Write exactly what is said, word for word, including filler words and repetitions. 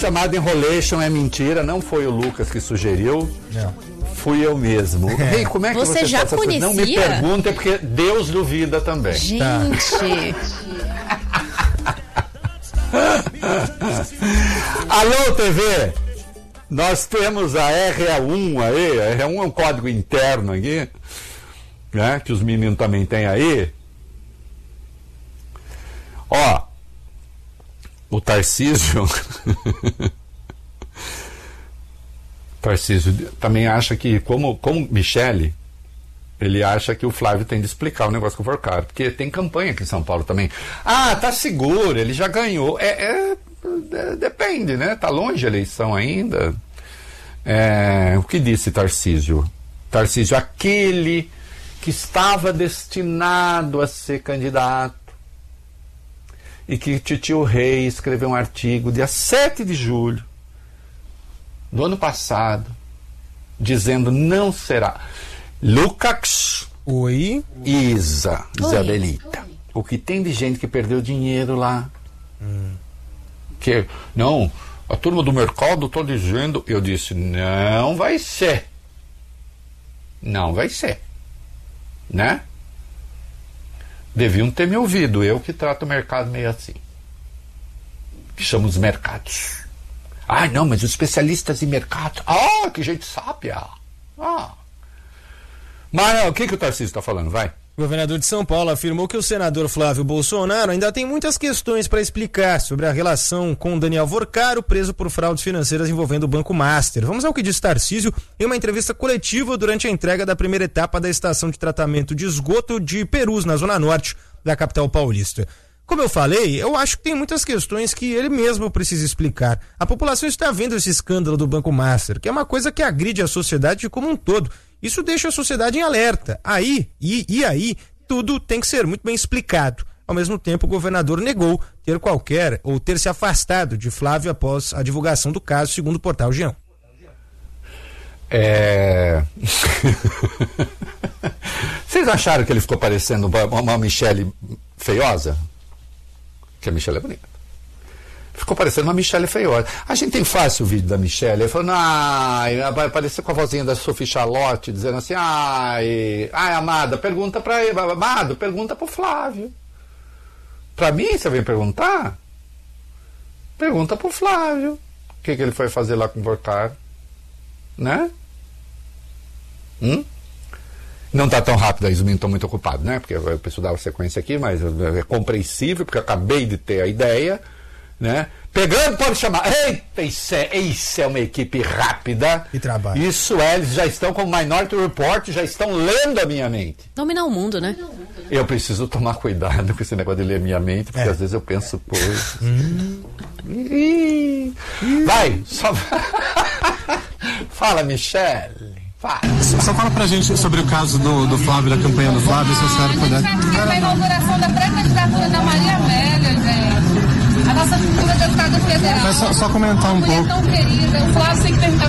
chamada Enrolation é mentira, não foi o Lucas que sugeriu. Não. Fui eu mesmo. É. Ei, como é que você, você já conhecia? Não me perguntem, porque Deus duvida também. Gente. Tá. Alô, T V. Nós temos a R E um aí. A R E um é um código interno aqui, né? Que os meninos também têm aí. Ó, o Tarcísio. Tarcísio também acha que, como, como Michele, ele acha que o Flávio tem de explicar o negócio com o Forcado, porque tem campanha aqui em São Paulo também. Ah, tá seguro, ele já ganhou. É, é, é, depende, né? Tá longe a eleição ainda. É, o que disse Tarcísio? Tarcísio, aquele que estava destinado a ser candidato e que Titio Rei escreveu um artigo dia sete de julho do ano passado, dizendo não será. Lucas. Oi. Isa. Oi. Isabelita. Oi. O que tem de gente que perdeu dinheiro lá. Hum. Que, não, a turma do mercado está dizendo. Eu disse, não vai ser. Não vai ser. Né? Deviam ter me ouvido. Eu que trato o mercado meio assim. Que chamo os mercados. Ah, não, mas os especialistas em mercado. Ah, que gente sábia. Ah. Mas o que, que o Tarcísio está falando? Vai. O governador de São Paulo afirmou que o senador Flávio Bolsonaro ainda tem muitas questões para explicar sobre a relação com Daniel Vorcaro, preso por fraudes financeiras envolvendo o Banco Master. Vamos ao que disse Tarcísio em uma entrevista coletiva durante a entrega da primeira etapa da estação de tratamento de esgoto de Perus, na zona norte da capital paulista. Como eu falei, eu acho que tem muitas questões que ele mesmo precisa explicar. A população está vendo esse escândalo do Banco Master, que é uma coisa que agride a sociedade como um todo. Isso deixa a sociedade em alerta. Aí, e, e aí, tudo tem que ser muito bem explicado. Ao mesmo tempo, o governador negou ter qualquer ou ter se afastado de Flávio após a divulgação do caso, segundo o portal G um. É... Vocês acharam que ele ficou parecendo uma, uma Michele feiosa? Que a Michele é bonita. Ficou parecendo uma Michele feiosa. A gente tem fácil o vídeo da Michele. Ele falou, ai, vai parecer com a vozinha da Sophie Charlotte, dizendo assim, ai, ai, amada, pergunta pra ele, amado, pergunta pro Flávio. Pra mim, você vem perguntar? Pergunta pro Flávio. O que, que ele foi fazer lá com o Vorcaro? Né? Hum? Não está tão rápido aí, os meninos estão muito ocupados, né? Porque eu preciso dar uma sequência aqui, mas é compreensível, porque eu acabei de ter a ideia, né? Pegando, pode chamar. Eita, isso é, isso é uma equipe rápida. E trabalho. Isso é, eles já estão com o Minority Report, já estão lendo a minha mente. Dominar o mundo, né? Eu preciso tomar cuidado com esse negócio de ler minha mente, porque é. às vezes eu penso coisas. Hum. Vai, só. Fala, Michele. Fala. Só fala pra gente sobre o caso do, do Flávio, da campanha do Flávio, se a senhora puder. A inauguração da pré-candidatura da Maria Amélia, gente. A nossa figura de deputada federal. Mas só, só comentar um pouco. Tão querida. O Flávio tem que perguntar